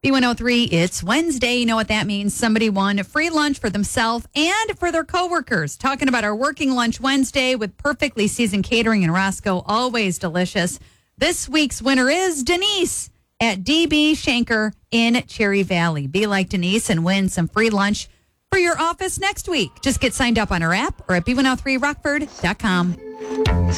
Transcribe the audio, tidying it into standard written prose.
B103, it's Wednesday. You know what that means. Somebody won a free lunch for themselves and for their coworkers. Talking about our Working Lunch Wednesday with perfectly seasoned catering in Roscoe. Always delicious. This week's winner is Denise at DB Shanker in Cherry Valley. Be like Denise and win some free lunch for your office next week. Just get signed up on our app or at B103Rockford.com.